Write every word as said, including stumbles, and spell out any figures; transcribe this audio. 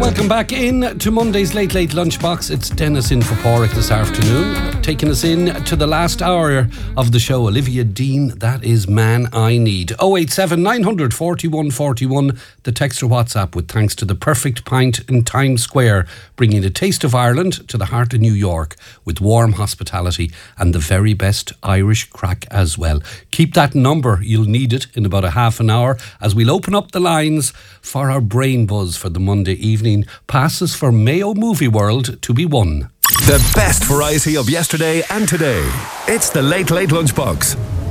Welcome back in to Monday's Late Late Lunchbox. It's Dennis in for Porrick this afternoon, taking us in to the last hour of the show. Olivia Dean, that is Man I Need. oh eight seven nine hundred forty-one forty-one, the text or WhatsApp with thanks to the Perfect Pint in Times Square, bringing a taste of Ireland to the heart of New York with warm hospitality and the very best Irish crack as well. Keep that number, you'll need it in about a half an hour as we'll open up the lines for our brain buzz for the Monday evening. Passes for Mayo Movie World to be won. The best variety of yesterday and today. It's the Late Late Lunchbox.